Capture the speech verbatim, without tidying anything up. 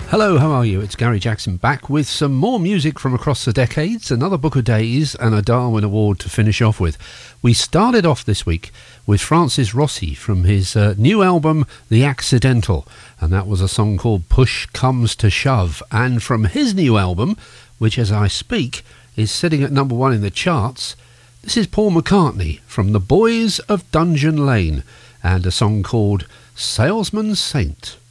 Hello, how are you? It's Gary Jackson back with some more music from across the decades, another Booker Days and a Darwin Award to finish off with. We started off this week with Francis Rossi from his uh, new album The Accidental, and that was a song called Push Comes to Shove. And from his new album, which as I speak is sitting at number one in the charts, this is Paul McCartney from the Boys of Dungeon Lane and a song called Salesman Saint.